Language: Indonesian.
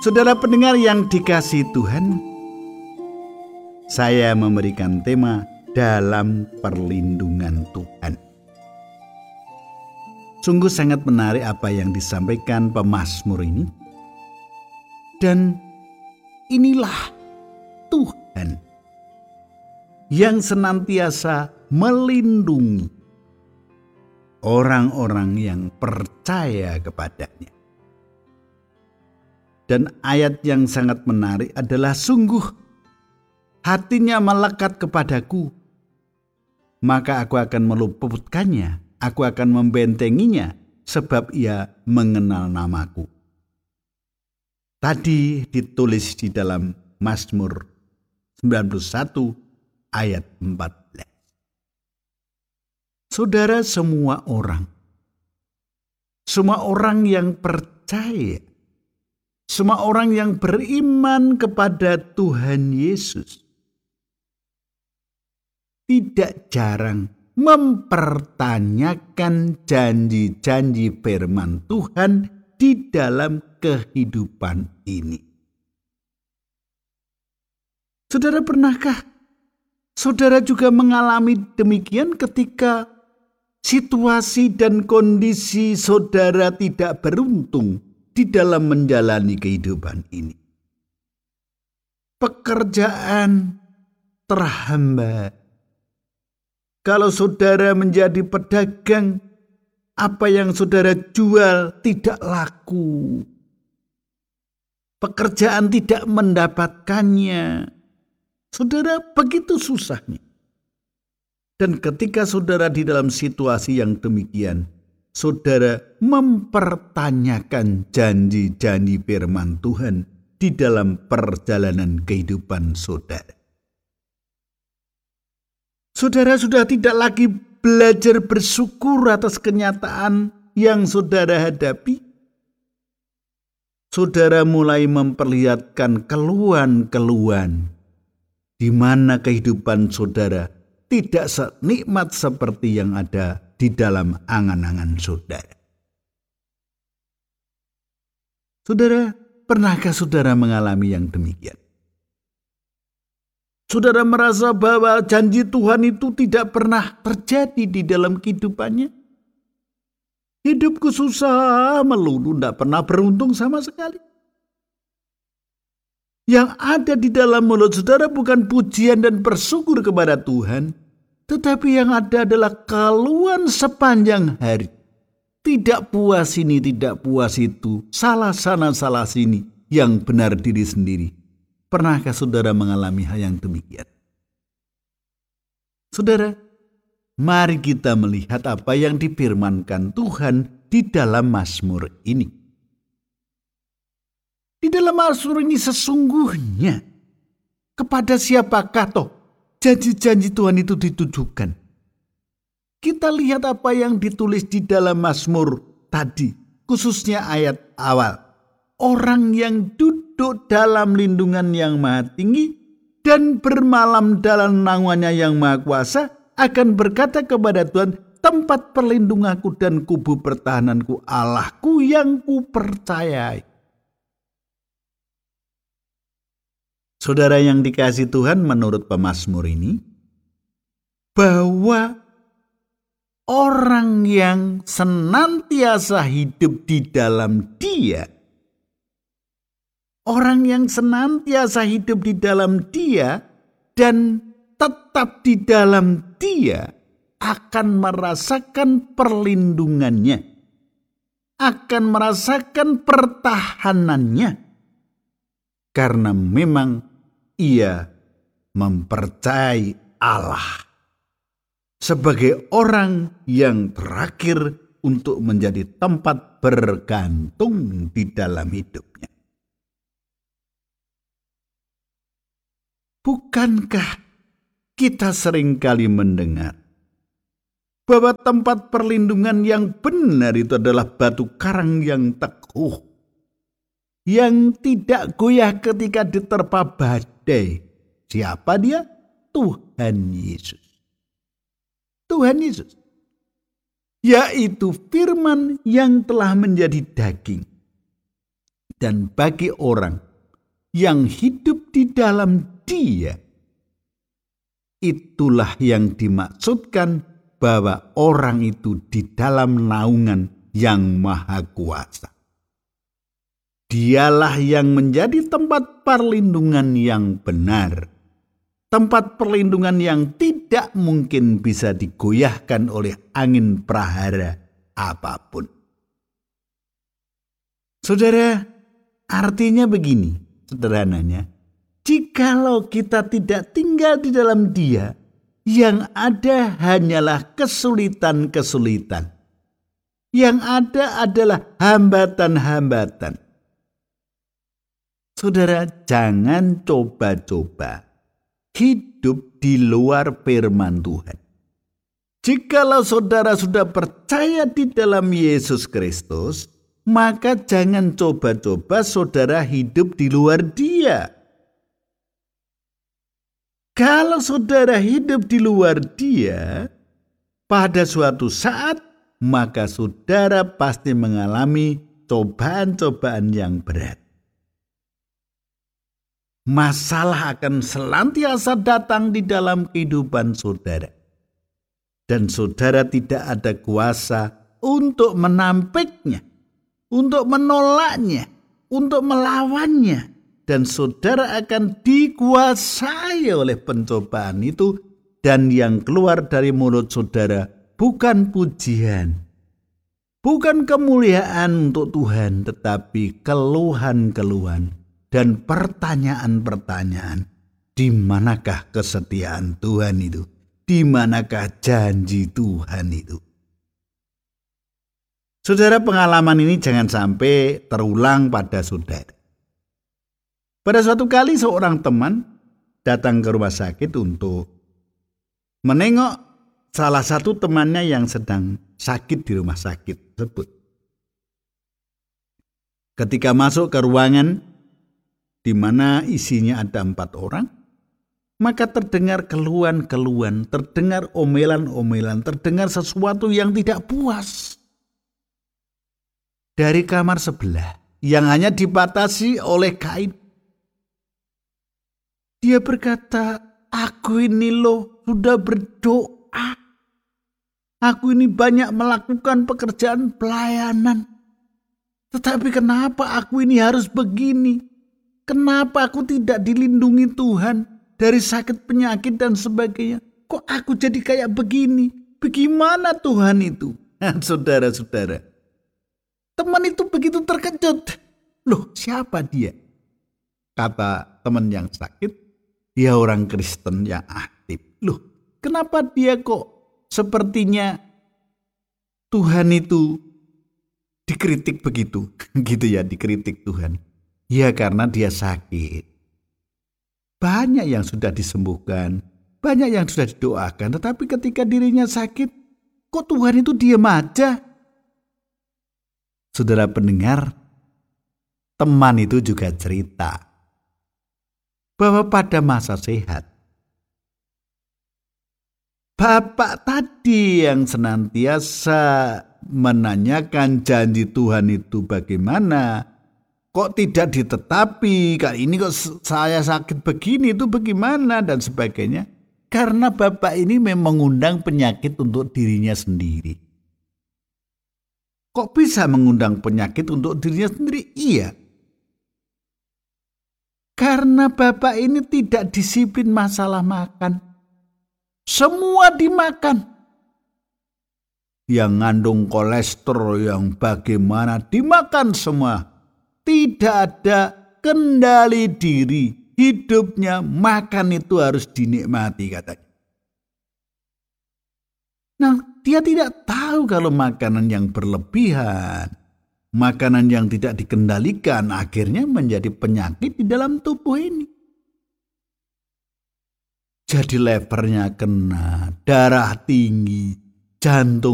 Saudara pendengar yang dikasihi Tuhan, saya memberikan tema dalam perlindungan Tuhan. Sungguh sangat menarik apa yang disampaikan pemazmur ini. Dan inilah Tuhan yang senantiasa melindungi orang-orang yang percaya kepadanya. Dan ayat yang sangat menarik adalah sungguh hatinya melekat kepadaku, maka aku akan meluputkannya, aku akan membentenginya, sebab ia mengenal namaku. Tadi ditulis di dalam Mazmur 91 ayat 14. Saudara, semua orang yang percaya, semua orang yang beriman kepada Tuhan Yesus tidak jarang mempertanyakan janji-janji firman Tuhan di dalam kehidupan ini. Saudara, pernahkah saudara juga mengalami demikian ketika situasi dan kondisi saudara tidak beruntung di dalam menjalani kehidupan ini? Pekerjaan terhambat. Kalau saudara menjadi pedagang, apa yang saudara jual tidak laku. Pekerjaan tidak mendapatkannya. Saudara, begitu susahnya. Dan ketika saudara di dalam situasi yang demikian, saudara mempertanyakan janji-janji firman Tuhan di dalam perjalanan kehidupan saudara. Saudara sudah tidak lagi belajar bersyukur atas kenyataan yang saudara hadapi. Saudara mulai memperlihatkan keluhan-keluhan di mana kehidupan saudara tidak senikmat seperti yang ada di dalam angan-angan saudara. Saudara, pernahkah saudara mengalami yang demikian? Saudara merasa bahwa janji Tuhan itu tidak pernah terjadi di dalam kehidupannya? Hidupku susah melulu, tidak pernah beruntung sama sekali. Yang ada di dalam mulut saudara bukan pujian dan bersyukur kepada Tuhan, tetapi yang ada adalah keluhan sepanjang hari. Tidak puas ini, tidak puas itu, salah sana, salah sini, yang benar diri sendiri. Pernahkah saudara mengalami hal yang demikian? Saudara, mari kita melihat apa yang difirmankan Tuhan di dalam Mazmur ini. Di dalam Mazmur ini sesungguhnya kepada siapakah toh janji-janji Tuhan itu ditujukan? Kita lihat apa yang ditulis di dalam Mazmur tadi, khususnya ayat awal. Orang yang duduk dalam lindungan yang maha tinggi dan bermalam dalam naungannya yang maha kuasa akan berkata kepada Tuhan, tempat perlindunganku dan kubu pertahananku, Allahku yang kupercayai. Saudara yang dikasihi Tuhan, menurut pemazmur ini, bahwa orang yang senantiasa hidup di dalam Dia, orang yang senantiasa hidup di dalam Dia dan tetap di dalam Dia akan merasakan perlindungannya, akan merasakan pertahanannya, karena memang ia mempercayai Allah sebagai orang yang terakhir untuk menjadi tempat bergantung di dalam hidupnya. Bukankah kita seringkali mendengar bahwa tempat perlindungan yang benar itu adalah batu karang yang teguh, yang tidak goyah ketika diterpa badai. Siapa dia? Tuhan Yesus. Tuhan Yesus, yaitu firman yang telah menjadi daging Dan bagi orang yang hidup di dalam Dia, itulah yang dimaksudkan bahwa orang itu di dalam naungan yang maha kuasa. Dialah yang menjadi tempat perlindungan yang benar. Tempat perlindungan yang tidak mungkin bisa digoyahkan oleh angin prahara apapun. Saudara, artinya begini, sederhananya. Jikalau kita tidak tinggal di dalam Dia, yang ada hanyalah kesulitan-kesulitan. Yang ada adalah hambatan-hambatan. Saudara, jangan coba-coba hidup di luar firman Tuhan. Jikalau saudara sudah percaya di dalam Yesus Kristus, maka jangan coba-coba saudara hidup di luar Dia. Kalau saudara hidup di luar Dia, pada suatu saat, maka saudara pasti mengalami cobaan-cobaan yang berat. Masalah akan senantiasa datang di dalam kehidupan saudara. Dan saudara tidak ada kuasa untuk menampiknya, untuk menolaknya, untuk melawannya. Dan saudara akan dikuasai oleh pencobaan itu. Dan yang keluar dari mulut saudara bukan pujian, bukan kemuliaan untuk Tuhan, tetapi keluhan-keluhan dan pertanyaan-pertanyaan. Di manakah kesetiaan Tuhan itu? Di manakah janji Tuhan itu? Saudara, pengalaman ini jangan sampai terulang pada saudara. Pada suatu kali seorang teman datang ke rumah sakit untuk menengok salah satu temannya yang sedang sakit di rumah sakit tersebut. Ketika masuk ke ruangan di mana isinya ada 4 orang, maka terdengar keluhan-keluhan, terdengar omelan-omelan, terdengar sesuatu yang tidak puas. Dari kamar sebelah yang hanya dibatasi oleh kain. Dia berkata, aku ini loh sudah berdoa. Aku ini banyak melakukan pekerjaan pelayanan. Tetapi kenapa aku ini harus begini? Kenapa aku tidak dilindungi Tuhan dari sakit penyakit dan sebagainya? Kok aku jadi kayak begini? Bagaimana Tuhan itu? Saudara-saudara, teman itu begitu terkejut. Loh, siapa dia? Kata teman yang sakit, dia orang Kristen yang aktif. Loh, kenapa dia kok sepertinya Tuhan itu dikritik begitu? Gitu ya, dikritik Tuhan. Ya karena dia sakit. Banyak yang sudah disembuhkan, banyak yang sudah didoakan. Tetapi ketika dirinya sakit, kok Tuhan itu diam aja? Saudara pendengar, teman itu juga cerita bahwa pada masa sehat, bapak tadi yang senantiasa menanyakan janji Tuhan itu bagaimana, kok tidak ditetapi, kali ini kok saya sakit begini, itu bagaimana, dan sebagainya. Karena bapak ini memang mengundang penyakit untuk dirinya sendiri. Kok bisa mengundang penyakit untuk dirinya sendiri? Iya. Karena bapak ini tidak disiplin masalah makan. Semua dimakan. Yang ngandung kolesterol yang bagaimana dimakan semua. Tidak ada kendali diri. Hidupnya makan itu harus dinikmati katanya. Nah, dia tidak tahu kalau makanan yang berlebihan, makanan yang tidak dikendalikan akhirnya menjadi penyakit di dalam tubuh ini. Jadi levernya kena, darah tinggi, jantung